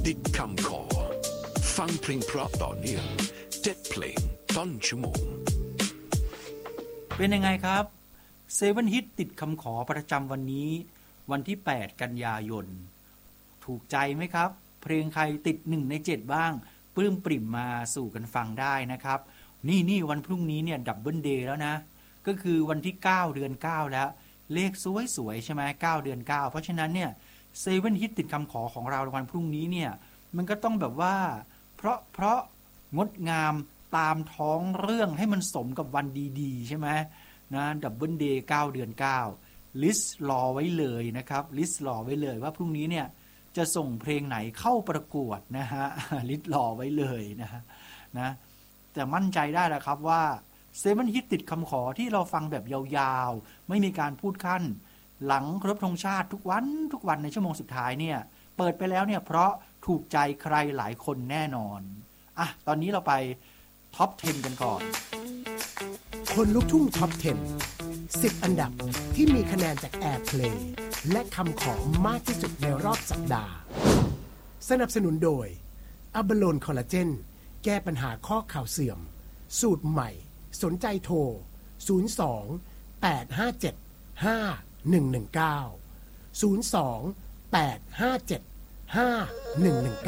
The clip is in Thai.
ติดคำขอฟังเพลงเพราะต่อเนื่อง7เพลงต้นชั่วโมงเป็นยังไงครับ7 ฮิตติดคำขอประจำวันนี้วันที่8กันยายนถูกใจไหมครับเพลงใครติด1ใน7บ้างปลื้มปริ่มมาสู่กันฟังได้นะครับนี่วันพรุ่งนี้เนี่ยดับเบิลเดย์แล้วนะก็คือวันที่9เดือน9แล้วเลขสวยๆใช่ไหม9เดือน9เพราะฉะนั้นเนี่ย7 ฮิตติดคำขอของเราวันพรุ่งนี้เนี่ยมันก็ต้องแบบว่าเพราะงดงามตามท้องเรื่องให้มันสมกับวันดีๆใช่ไหมนะดับเบิลเดย์9เดือน9ลิสต์รอไว้เลยนะครับลิสต์รอไว้เลยว่าพรุ่งนี้เนี่ยจะส่งเพลงไหนเข้าประกวดนะฮะลิสต์รอไว้เลยนะแต่มั่นใจได้แล้วครับว่า7 ฮิตติดคำขอที่เราฟังแบบยาวๆไม่มีการพูดขั้นหลังครบธงชาติทุกวันในชั่วโมงสุดท้ายเนี่ยเปิดไปแล้วเนี่ยเพราะถูกใจใครหลายคนแน่นอนอ่ะตอนนี้เราไปท็อป 10 กันก่อนคนลุกทุ่งท็อป 10 อันดับที่มีคะแนนจาก Airplay และคำขอมากที่สุดในรอบสัปดาห์สนับสนุนโดยอะบาโลนคอลลาเจนแก้ปัญหาข้อเข่าเสื่อมสูตรใหม่สนใจโทร02 857 5119 02 857 5119